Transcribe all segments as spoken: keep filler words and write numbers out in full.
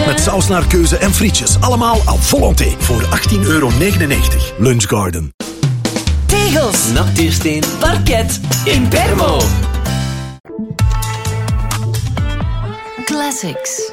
met saus naar keuze en frietjes. Allemaal à volonté voor achttien euro negenennegentig. Lunchgarden. Tegels, nachtuursteen, parket, Impermo. Classics.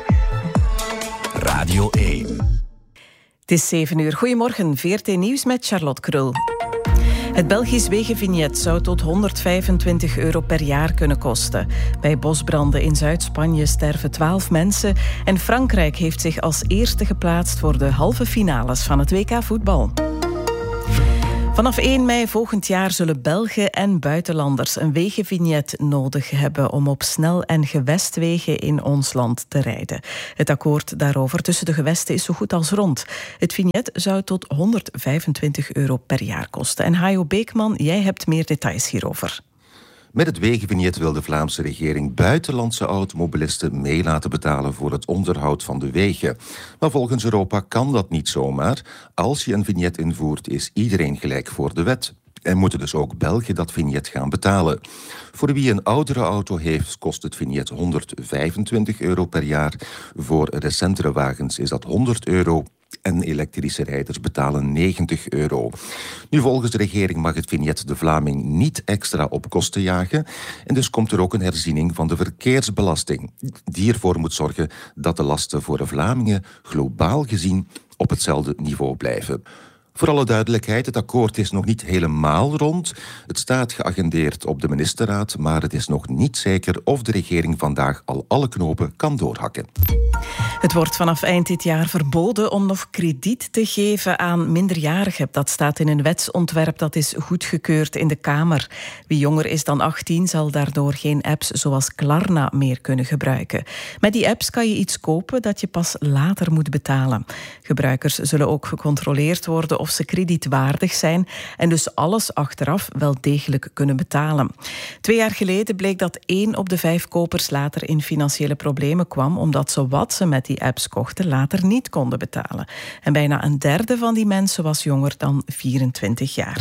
Radio één. Het is zeven uur. Goedemorgen, V R T Nieuws met Charlotte Krul. Het Belgisch wegenvignet zou tot honderdvijfentwintig euro per jaar kunnen kosten. Bij bosbranden in Zuid-Spanje sterven twaalf mensen en Frankrijk heeft zich als eerste geplaatst voor de halve finales van het W K voetbal. Vanaf één mei volgend jaar zullen Belgen en buitenlanders een wegenvignet nodig hebben om op snel- en gewestwegen in ons land te rijden. Het akkoord daarover tussen de gewesten is zo goed als rond. Het vignet zou tot honderdvijfentwintig euro per jaar kosten. En Hajo Beekman, jij hebt meer details hierover. Met het wegenvignet wil de Vlaamse regering buitenlandse automobilisten mee laten betalen voor het onderhoud van de wegen. Maar volgens Europa kan dat niet zomaar. Als je een vignet invoert, is iedereen gelijk voor de wet. En moeten dus ook Belgen dat vignet gaan betalen. Voor wie een oudere auto heeft, kost het vignet honderdvijfentwintig euro per jaar. Voor recentere wagens is dat honderd euro. En elektrische rijders betalen negentig euro. Nu, volgens de regering mag het vignet de Vlaming niet extra op kosten jagen. En dus komt er ook een herziening van de verkeersbelasting, die ervoor moet zorgen dat de lasten voor de Vlamingen globaal gezien op hetzelfde niveau blijven. Voor alle duidelijkheid, het akkoord is nog niet helemaal rond. Het staat geagendeerd op de ministerraad, maar het is nog niet zeker of de regering vandaag al alle knopen kan doorhakken. Het wordt vanaf eind dit jaar verboden om nog krediet te geven aan minderjarigen. Dat staat in een wetsontwerp dat is goedgekeurd in de Kamer. Wie jonger is dan achttien zal daardoor geen apps zoals Klarna meer kunnen gebruiken. Met die apps kan je iets kopen dat je pas later moet betalen. Gebruikers zullen ook gecontroleerd worden of ze kredietwaardig zijn en dus alles achteraf wel degelijk kunnen betalen. Twee jaar geleden bleek dat één op de vijf kopers later in financiële problemen kwam omdat ze wat ze met die apps kochten later niet konden betalen. En bijna een derde van die mensen was jonger dan vierentwintig jaar.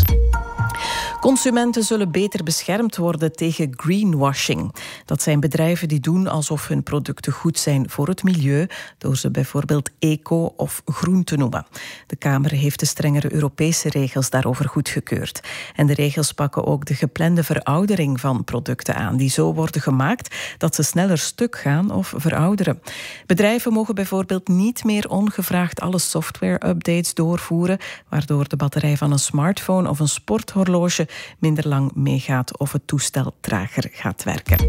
Consumenten zullen beter beschermd worden tegen greenwashing. Dat zijn bedrijven die doen alsof hun producten goed zijn voor het milieu, door ze bijvoorbeeld eco of groen te noemen. De Kamer heeft de strengere Europese regels daarover goedgekeurd. En de regels pakken ook de geplande veroudering van producten aan, die zo worden gemaakt dat ze sneller stuk gaan of verouderen. Bedrijven mogen bijvoorbeeld niet meer ongevraagd alle software-updates doorvoeren, waardoor de batterij van een smartphone of een sporthorloge minder lang meegaat of het toestel trager gaat werken.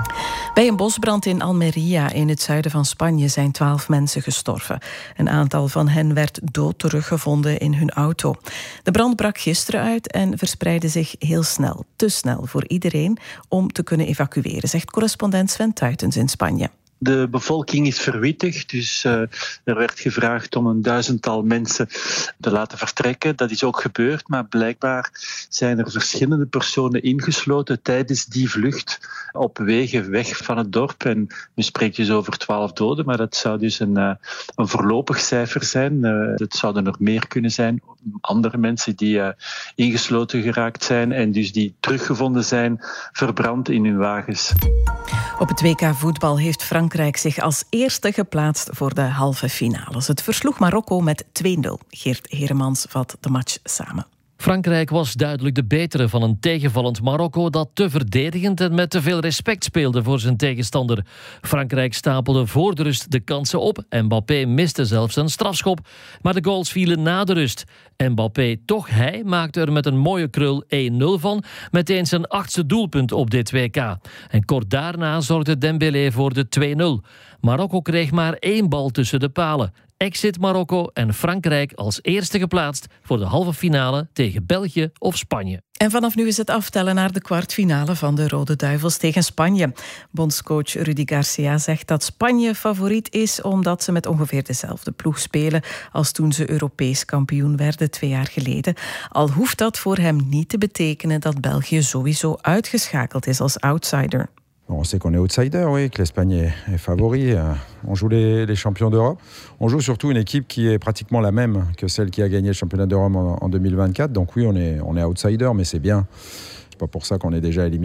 Bij een bosbrand in Almeria in het zuiden van Spanje zijn twaalf mensen gestorven. Een aantal van hen werd dood teruggevonden in hun auto. De brand brak gisteren uit en verspreidde zich heel snel. Te snel voor iedereen om te kunnen evacueren, zegt correspondent Sven Tuitens in Spanje. De bevolking is verwittigd, dus uh, er werd gevraagd om een duizendtal mensen te laten vertrekken. Dat is ook gebeurd, maar blijkbaar zijn er verschillende personen ingesloten tijdens die vlucht op wegen weg van het dorp. En we spreken dus over twaalf doden, maar dat zou dus een, uh, een voorlopig cijfer zijn. Uh, het zouden er meer kunnen zijn. Andere mensen die uh, ingesloten geraakt zijn en dus die teruggevonden zijn, verbrand in hun wagens. Op het W K voetbal heeft Frankrijk zich als eerste geplaatst voor de halve finales. Het versloeg Marokko met twee nul. Geert Heremans vat de match samen. Frankrijk was duidelijk de betere van een tegenvallend Marokko dat te verdedigend en met te veel respect speelde voor zijn tegenstander. Frankrijk stapelde voor de rust de kansen op. Mbappé miste zelfs een strafschop, maar de goals vielen na de rust. Mbappé, toch hij, maakte er met een mooie krul één nul van, meteen zijn achtste doelpunt op dit W K. En kort daarna zorgde Dembélé voor de twee nul. Marokko kreeg maar één bal tussen de palen. Exit Marokko en Frankrijk als eerste geplaatst voor de halve finale tegen België of Spanje. En vanaf nu is het aftellen naar de kwartfinale van de Rode Duivels tegen Spanje. Bondscoach Rudy Garcia zegt dat Spanje favoriet is omdat ze met ongeveer dezelfde ploeg spelen als toen ze Europees kampioen werden twee jaar geleden. Al hoeft dat voor hem niet te betekenen dat België sowieso uitgeschakeld is als outsider. On sait qu'on est outsider, oui, que l'Espagne est, est favori. On joue les, les champions d'Europe. On joue surtout une équipe qui est pratiquement la même que celle qui a gagné le championnat d'Europe en, en deux mille vingt-quatre. Donc oui, on est, on est outsider, mais c'est bien. C'est pas pour ça qu'on est déjà éliminé.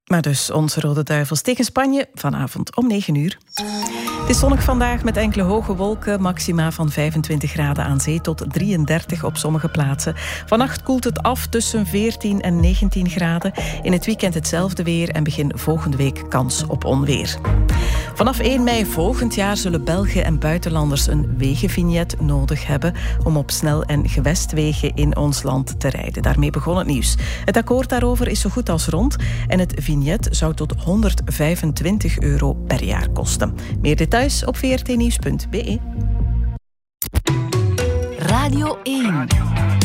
Maar dus onze Rode Duivels tegen Spanje vanavond om negen uur. Het is zonnig vandaag met enkele hoge wolken. Maxima van vijfentwintig graden aan zee tot drieëndertig op sommige plaatsen. Vannacht koelt het af tussen veertien en negentien graden. In het weekend hetzelfde weer en begin volgende week kans op onweer. Vanaf één mei volgend jaar zullen Belgen en buitenlanders een wegenvignet nodig hebben om op snel- en gewestwegen in ons land te rijden. Daarmee begon het nieuws. Het akkoord daarover is zo goed als rond en het vignet zou tot honderdvijfentwintig euro per jaar kosten. Meer details op v r t nieuws punt b e. Radio één.